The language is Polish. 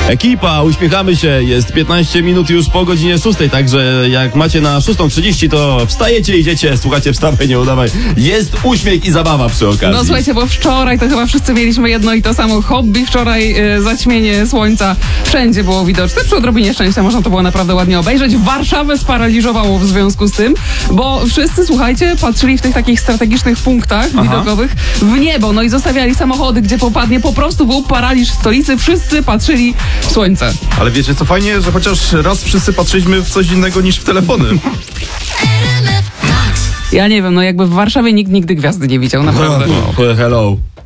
Ekipa, uśmiechamy się, jest 15 minut już po godzinie 6, także jak macie na 6:30, to wstajecie, idziecie, słuchacie, wstawaj, nie udawaj. Jest uśmiech i zabawa przy okazji. No słuchajcie, bo wczoraj to chyba wszyscy mieliśmy jedno i to samo hobby. Wczoraj zaćmienie słońca wszędzie było widoczne. Przy odrobinie szczęścia można to było naprawdę ładnie obejrzeć. Warszawę sparaliżowało w związku z tym, bo wszyscy, słuchajcie, patrzyli w tych takich strategicznych punktach widokowych w niebo, no i zostawiali samochody, gdzie popadnie. Po prostu był paraliż w stolicy, wszyscy patrzyli w słońce. Ale wiecie co, fajnie, że chociaż raz wszyscy patrzyliśmy w coś innego niż w telefony. Ja nie wiem, no jakby w Warszawie nikt nigdy gwiazdy nie widział, naprawdę. Hello.